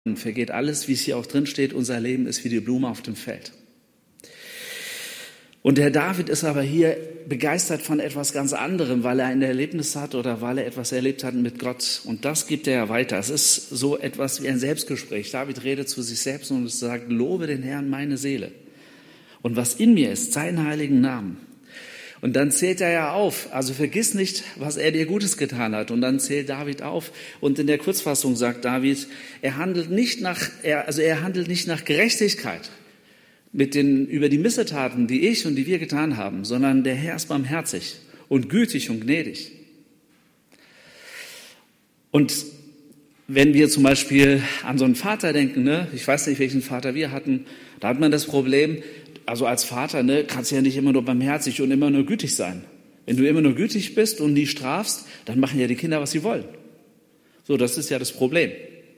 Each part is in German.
vergeht alles, wie es hier auch drin steht, unser Leben ist wie die Blume auf dem Feld. Und der David ist aber hier begeistert von etwas ganz anderem, weil er ein Erlebnis hat oder weil er etwas erlebt hat mit Gott. Und das gibt er ja weiter. Es ist so etwas wie ein Selbstgespräch. David redet zu sich selbst und sagt, lobe den Herrn meine Seele. Und was in mir ist, seinen heiligen Namen. Und dann zählt er ja auf, also vergiss nicht, was er dir Gutes getan hat. Und dann zählt David auf. Und in der Kurzfassung sagt David, er handelt nicht nach Gerechtigkeit über die Missetaten, die ich und die wir getan haben, sondern der Herr ist barmherzig und gütig und gnädig. Und wenn wir zum Beispiel an so einen Vater denken, ich weiß nicht, welchen Vater wir hatten, da hat man das Problem, also als Vater, kannst du ja nicht immer nur barmherzig und immer nur gütig sein. Wenn du immer nur gütig bist und nie strafst, dann machen ja die Kinder, was sie wollen. So, das ist ja das Problem.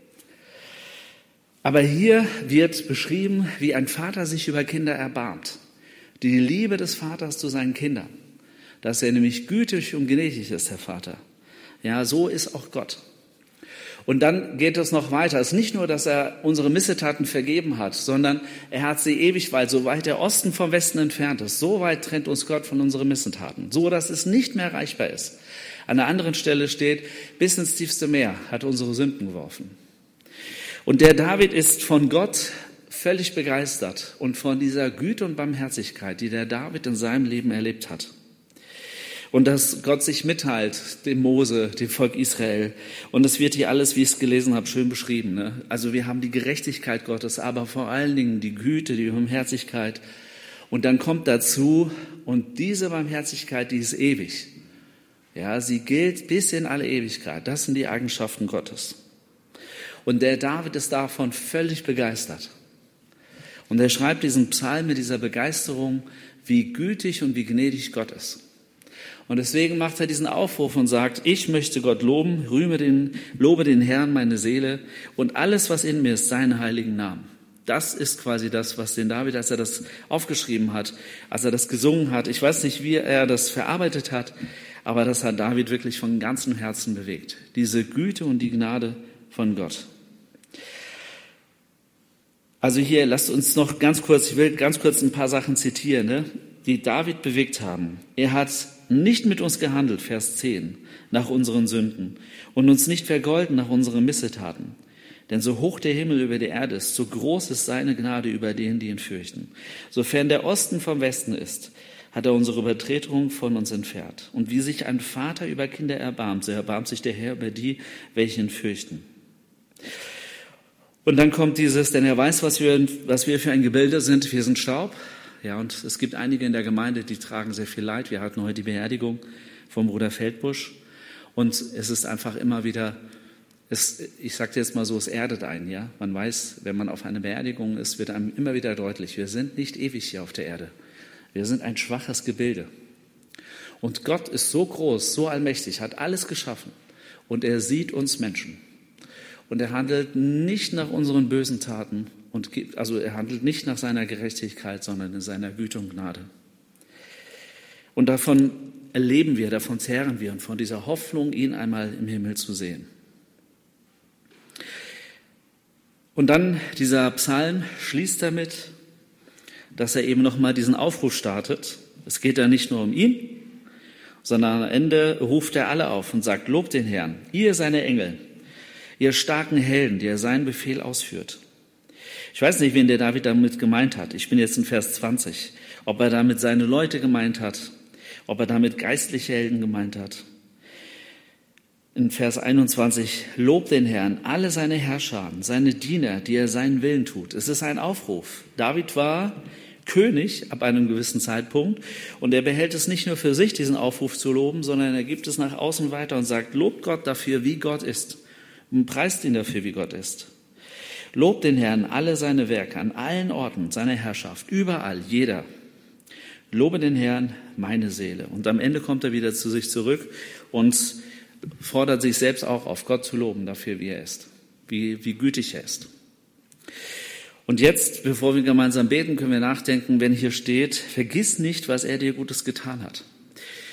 Aber hier wird beschrieben, wie ein Vater sich über Kinder erbarmt. Die Liebe des Vaters zu seinen Kindern. Dass er nämlich gütig und gnädig ist, der Vater. Ja, so ist auch Gott. Und dann geht es noch weiter. Es ist nicht nur, dass er unsere Missetaten vergeben hat, sondern er hat sie ewig weit, so weit der Osten vom Westen entfernt ist. So weit trennt uns Gott von unseren Missetaten. So, dass es nicht mehr erreichbar ist. An einer anderen Stelle steht, bis ins tiefste Meer hat unsere Sünden geworfen. Und der David ist von Gott völlig begeistert und von dieser Güte und Barmherzigkeit, die der David in seinem Leben erlebt hat. Und dass Gott sich mitteilt, dem Mose, dem Volk Israel. Und es wird hier alles, wie ich es gelesen habe, schön beschrieben. Also wir haben die Gerechtigkeit Gottes, aber vor allen Dingen die Güte, die Barmherzigkeit. Und dann kommt dazu, und diese Barmherzigkeit, die ist ewig. Ja, sie gilt bis in alle Ewigkeit. Das sind die Eigenschaften Gottes. Und der David ist davon völlig begeistert. Und er schreibt diesen Psalm mit dieser Begeisterung, wie gütig und wie gnädig Gott ist. Und deswegen macht er diesen Aufruf und sagt, ich möchte Gott loben, lobe den Herrn meine Seele und alles, was in mir ist, seinen heiligen Namen. Das ist quasi das, was den David, als er das aufgeschrieben hat, als er das gesungen hat, ich weiß nicht, wie er das verarbeitet hat, aber das hat David wirklich von ganzem Herzen bewegt. Diese Güte und die Gnade von Gott. Also hier, lasst uns noch ich will ganz kurz ein paar Sachen zitieren, die David bewegt haben. Er hat nicht mit uns gehandelt, Vers 10, nach unseren Sünden und uns nicht vergolden nach unseren Missetaten. Denn so hoch der Himmel über die Erde ist, so groß ist seine Gnade über denen, die ihn fürchten. Sofern der Osten vom Westen ist, hat er unsere Übertretungen von uns entfernt. Und wie sich ein Vater über Kinder erbarmt, so erbarmt sich der Herr über die, welche ihn fürchten. Und dann kommt denn er weiß, was wir für ein Gebilde sind. Wir sind Staub. Ja, und es gibt einige in der Gemeinde, die tragen sehr viel Leid. Wir hatten heute die Beerdigung vom Bruder Feldbusch. Und es ist einfach immer wieder, ich sage jetzt mal so, es erdet einen. Ja? Man weiß, wenn man auf einer Beerdigung ist, wird einem immer wieder deutlich, wir sind nicht ewig hier auf der Erde. Wir sind ein schwaches Gebilde. Und Gott ist so groß, so allmächtig, hat alles geschaffen. Und er sieht uns Menschen. Und er handelt nicht nach unseren bösen Taten, er handelt nicht nach seiner Gerechtigkeit, sondern in seiner Güte und Gnade. Und davon erleben wir, davon zehren wir und von dieser Hoffnung, ihn einmal im Himmel zu sehen. Und dann dieser Psalm schließt damit, dass er eben nochmal diesen Aufruf startet. Es geht ja nicht nur um ihn, sondern am Ende ruft er alle auf und sagt, lobt den Herrn, ihr seine Engel, ihr starken Helden, die er seinen Befehl ausführt. Ich weiß nicht, wen der David damit gemeint hat. Ich bin jetzt in Vers 20. Ob er damit seine Leute gemeint hat, ob er damit geistliche Helden gemeint hat. In Vers 21, lobt den Herrn, alle seine Herrscher, seine Diener, die er seinen Willen tut. Es ist ein Aufruf. David war König ab einem gewissen Zeitpunkt und er behält es nicht nur für sich, diesen Aufruf zu loben, sondern er gibt es nach außen weiter und sagt, lobt Gott dafür, wie Gott ist und preist ihn dafür, wie Gott ist. Lobt den Herrn, alle seine Werke, an allen Orten, seine Herrschaft, überall, jeder. Lobe den Herrn, meine Seele. Und am Ende kommt er wieder zu sich zurück und fordert sich selbst auch auf, Gott zu loben dafür, wie er ist, wie gütig er ist. Und jetzt, bevor wir gemeinsam beten, können wir nachdenken, wenn hier steht, vergiss nicht, was er dir Gutes getan hat.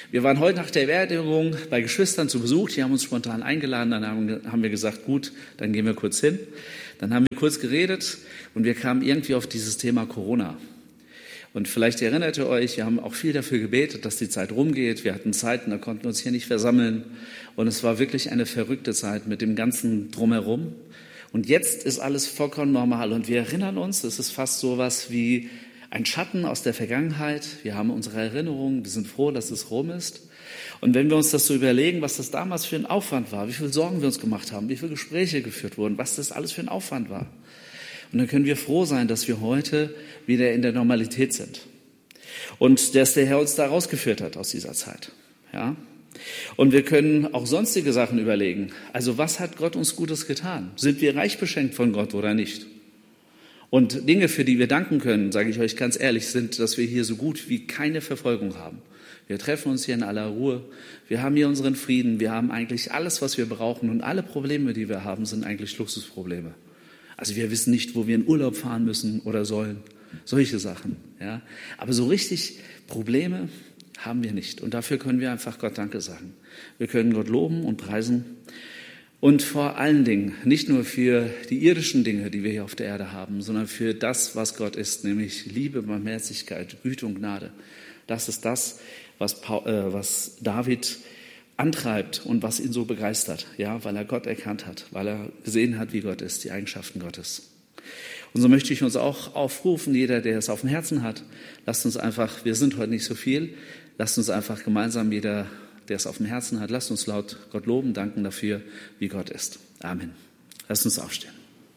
Wir waren heute nach der Beerdigung bei Geschwistern zu Besuch, die haben uns spontan eingeladen, dann haben wir gesagt, gut, dann gehen wir kurz hin. Dann haben wir kurz geredet und wir kamen irgendwie auf dieses Thema Corona. Und vielleicht erinnert ihr euch, wir haben auch viel dafür gebetet, dass die Zeit rumgeht. Wir hatten Zeiten, da konnten wir uns hier nicht versammeln. Und es war wirklich eine verrückte Zeit mit dem ganzen Drumherum. Und jetzt ist alles vollkommen normal. Und wir erinnern uns, es ist fast so was wie ein Schatten aus der Vergangenheit. Wir haben unsere Erinnerungen, wir sind froh, dass es rum ist. Und wenn wir uns das so überlegen, was das damals für ein Aufwand war, wie viel Sorgen wir uns gemacht haben, wie viele Gespräche geführt wurden, was das alles für ein Aufwand war. Und dann können wir froh sein, dass wir heute wieder in der Normalität sind. Und dass der Herr uns da rausgeführt hat aus dieser Zeit. Ja? Und wir können auch sonstige Sachen überlegen. Also was hat Gott uns Gutes getan? Sind wir reich beschenkt von Gott oder nicht? Und Dinge, für die wir danken können, sage ich euch ganz ehrlich, sind, dass wir hier so gut wie keine Verfolgung haben. Wir treffen uns hier in aller Ruhe. Wir haben hier unseren Frieden. Wir haben eigentlich alles, was wir brauchen. Und alle Probleme, die wir haben, sind eigentlich Luxusprobleme. Also wir wissen nicht, wo wir in Urlaub fahren müssen oder sollen. Solche Sachen. Ja. Aber so richtig Probleme haben wir nicht. Und dafür können wir einfach Gott Danke sagen. Wir können Gott loben und preisen. Und vor allen Dingen nicht nur für die irdischen Dinge, die wir hier auf der Erde haben, sondern für das, was Gott ist, nämlich Liebe, Barmherzigkeit, Güte und Gnade. Das ist das, was David antreibt und was ihn so begeistert, ja, weil er Gott erkannt hat, weil er gesehen hat, wie Gott ist, die Eigenschaften Gottes. Und so möchte ich uns auch aufrufen, jeder, der es auf dem Herzen hat, lasst uns einfach, wir sind heute nicht so viel, lasst uns einfach gemeinsam, jeder, der es auf dem Herzen hat, lasst uns laut Gott loben, danken dafür, wie Gott ist. Amen. Lasst uns aufstehen.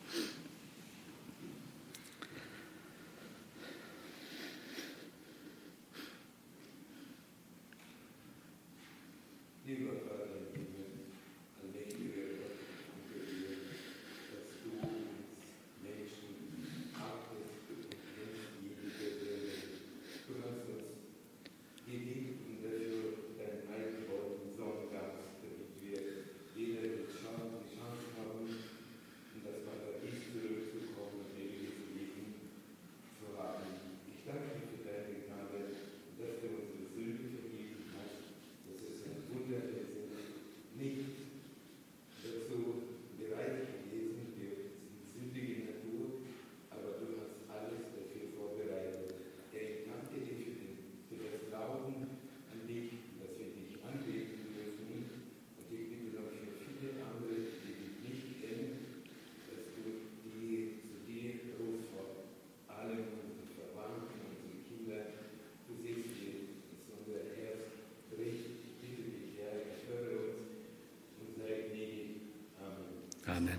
Amen.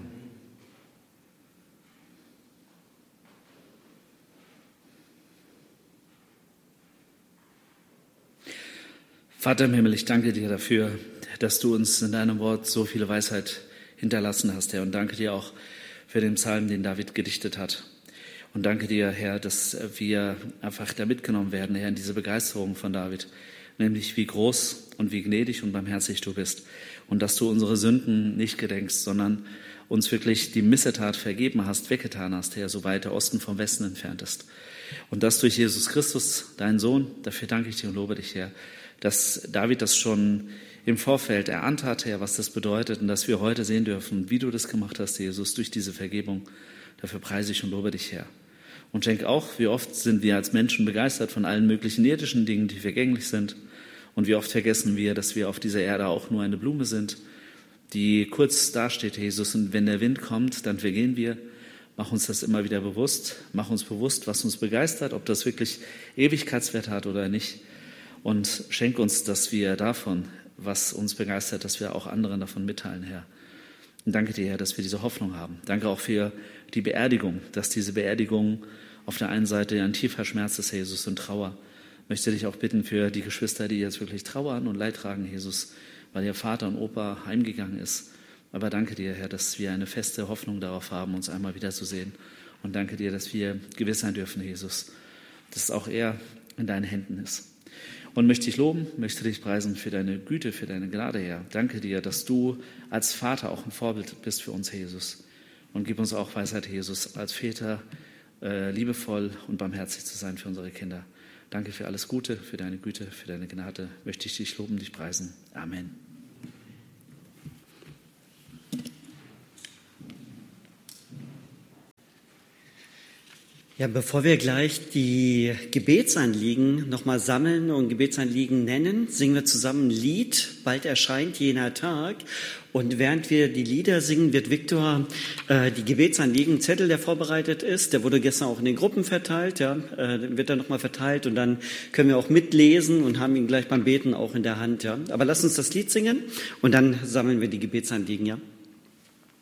Vater im Himmel, ich danke dir dafür, dass du uns in deinem Wort so viele Weisheit hinterlassen hast, Herr. Und danke dir auch für den Psalm, den David gedichtet hat. Und danke dir, Herr, dass wir einfach da mitgenommen werden, Herr, in diese Begeisterung von David. Nämlich wie groß und wie gnädig und barmherzig du bist. Und dass du unsere Sünden nicht gedenkst, sondern uns wirklich die Missetat vergeben hast, weggetan hast, Herr, so weit der Osten vom Westen entfernt ist. Und das durch Jesus Christus, deinen Sohn, dafür danke ich dir und lobe dich, Herr, dass David das schon im Vorfeld erahnt hat, Herr, was das bedeutet und dass wir heute sehen dürfen, wie du das gemacht hast, Jesus, durch diese Vergebung. Dafür preise ich und lobe dich, Herr. Und schenk auch, wie oft sind wir als Menschen begeistert von allen möglichen irdischen Dingen, die vergänglich sind. Und wie oft vergessen wir, dass wir auf dieser Erde auch nur eine Blume sind, die kurz dasteht, Jesus. Und wenn der Wind kommt, dann vergehen wir. Mach uns das immer wieder bewusst. Mach uns bewusst, was uns begeistert, ob das wirklich Ewigkeitswert hat oder nicht. Und schenk uns, dass wir davon, was uns begeistert, dass wir auch anderen davon mitteilen, Herr. Und danke dir, Herr, dass wir diese Hoffnung haben. Danke auch für die Beerdigung, dass diese Beerdigung auf der einen Seite ein tiefer Schmerz ist, Jesus, und Trauer. Ich möchte dich auch bitten für die Geschwister, die jetzt wirklich trauern und Leid tragen, Jesus, weil ihr Vater und Opa heimgegangen ist. Aber danke dir, Herr, dass wir eine feste Hoffnung darauf haben, uns einmal wiederzusehen. Und danke dir, dass wir gewiss sein dürfen, Jesus, dass auch er in deinen Händen ist. Und möchte dich loben, möchte dich preisen für deine Güte, für deine Gnade, Herr. Danke dir, dass du als Vater auch ein Vorbild bist für uns, Jesus. Und gib uns auch Weisheit, Jesus, als Väter liebevoll und barmherzig zu sein für unsere Kinder. Danke für alles Gute, für deine Güte, für deine Gnade. Möchte ich dich loben, dich preisen. Amen. Ja, bevor wir gleich die Gebetsanliegen nochmal sammeln und Gebetsanliegen nennen, singen wir zusammen ein Lied, Bald erscheint jener Tag. Und während wir die Lieder singen, wird Viktor die Gebetsanliegen, Zettel, der vorbereitet ist, der wurde gestern auch in den Gruppen verteilt, ja, wird dann nochmal verteilt und dann können wir auch mitlesen und haben ihn gleich beim Beten auch in der Hand. Ja. Aber lass uns das Lied singen und dann sammeln wir die Gebetsanliegen, ja.